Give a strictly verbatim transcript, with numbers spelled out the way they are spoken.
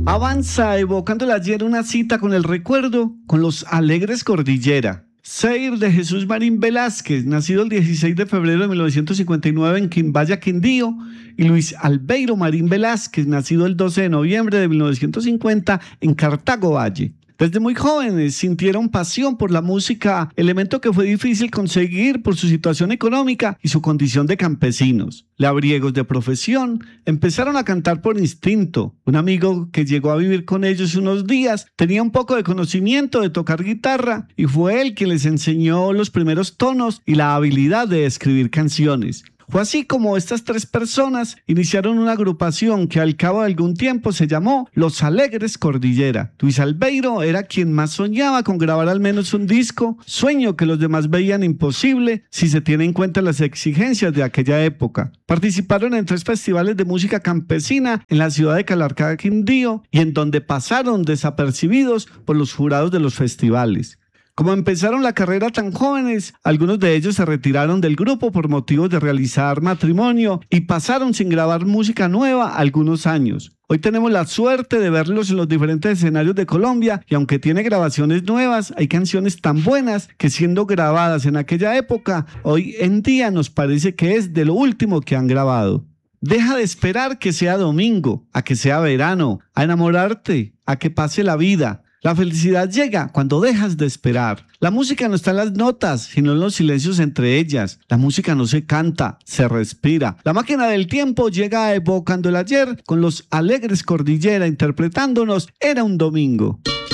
Avanza evocando el ayer una cita con el recuerdo con los Alegres Cordillera. Seir de Jesús Marín Velázquez, nacido el dieciséis de febrero de mil novecientos cincuenta y nueve en Quimbaya, Quindío, y Luis Albeiro Marín Velázquez, nacido el doce de noviembre de mil novecientos cincuenta en Cartago Valle. Desde muy jóvenes sintieron pasión por la música, elemento que fue difícil conseguir por su situación económica y su condición de campesinos. Labriegos de profesión, empezaron a cantar por instinto. Un amigo que llegó a vivir con ellos unos días tenía un poco de conocimiento de tocar guitarra y fue él quien les enseñó los primeros tonos y la habilidad de escribir canciones. Fue así como estas tres personas iniciaron una agrupación que al cabo de algún tiempo se llamó Los Alegres Cordillera. Luis Albeiro era quien más soñaba con grabar al menos un disco, sueño que los demás veían imposible si se tiene en cuenta las exigencias de aquella época. Participaron en tres festivales de música campesina en la ciudad de Calarcá, Quindío, y en donde pasaron desapercibidos por los jurados de los festivales. Como empezaron la carrera tan jóvenes, algunos de ellos se retiraron del grupo por motivos de realizar matrimonio y pasaron sin grabar música nueva algunos años. Hoy tenemos la suerte de verlos en los diferentes escenarios de Colombia y aunque tiene grabaciones nuevas, hay canciones tan buenas que siendo grabadas en aquella época, hoy en día nos parece que es de lo último que han grabado. Deja de esperar que sea domingo, a que sea verano, a enamorarte, a que pase la vida. La felicidad llega cuando dejas de esperar. La música no está en las notas, sino en los silencios entre ellas. La música no se canta, se respira. La máquina del tiempo llega evocando el ayer con los Alegres Cordillera interpretándonos Era un domingo.